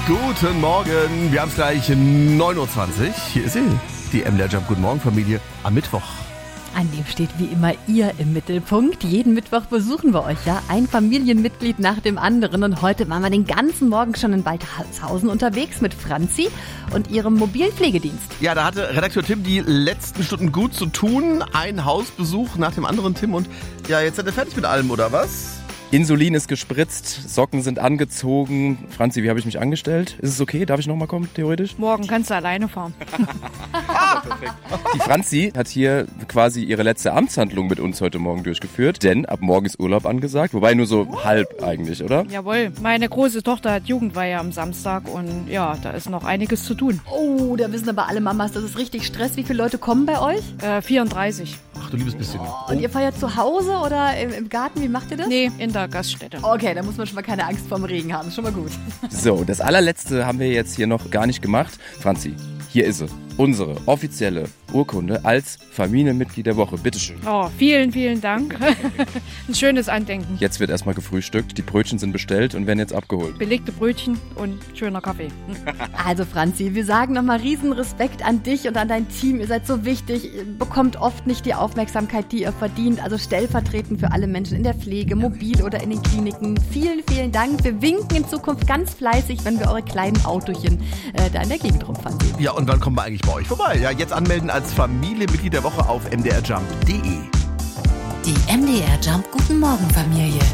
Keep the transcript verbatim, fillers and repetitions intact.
Guten Morgen, wir haben es gleich neun Uhr zwanzig. Hier ist sie, die M D R Jump Guten Morgen Familie am Mittwoch. An dem steht wie immer ihr im Mittelpunkt. Jeden Mittwoch besuchen wir euch ja ein Familienmitglied nach dem anderen. Und heute waren wir den ganzen Morgen schon in Waldhausen unterwegs mit Franzi und ihrem Mobilpflegedienst. Ja, da hatte Redakteur Tim die letzten Stunden gut zu tun. Ein Hausbesuch nach dem anderen, Tim. Und ja, jetzt seid ihr fertig mit allem, oder was? Insulin ist gespritzt, Socken sind angezogen. Franzi, wie habe ich mich angestellt? Ist es okay? Darf ich nochmal kommen, theoretisch? Morgen kannst du alleine fahren. Die Franzi hat hier quasi ihre letzte Amtshandlung mit uns heute Morgen durchgeführt, denn ab morgen ist Urlaub angesagt, wobei nur so halb eigentlich, oder? Jawohl, meine große Tochter hat Jugendweihe am Samstag und ja, da ist noch einiges zu tun. Oh, da wissen aber alle Mamas, das ist richtig Stress. Wie viele Leute kommen bei euch? Äh, vierunddreißig. Ach du liebes bisschen. Und ihr feiert zu Hause oder im, im Garten? Wie macht ihr das? Nee, in der Gaststätte. Okay, da muss man schon mal keine Angst vorm Regen haben. Schon mal gut. So, das allerletzte haben wir jetzt hier noch gar nicht gemacht. Franzi, hier ist sie. Unsere offizielle Urkunde als Familienmitglied der Woche. Bitteschön. Oh, vielen, vielen Dank. Ein schönes Andenken. Jetzt wird erstmal gefrühstückt. Die Brötchen sind bestellt und werden jetzt abgeholt. Belegte Brötchen und schöner Kaffee. Also Franzi, wir sagen nochmal riesen Respekt an dich und an dein Team. Ihr seid so wichtig, ihr bekommt oft nicht die Aufmerksamkeit, die ihr verdient. Also stellvertretend für alle Menschen in der Pflege, mobil oder in den Kliniken. Vielen, vielen Dank. Wir winken in Zukunft ganz fleißig, wenn wir eure kleinen Autochen äh, da in der Gegend rumfahren sehen. Ja, und wann kommen wir eigentlich bei euch vorbei? Ja, jetzt anmelden als Familienmitglied der Woche auf m d r jump punkt d e. Die M D R Jump Guten Morgen Familie.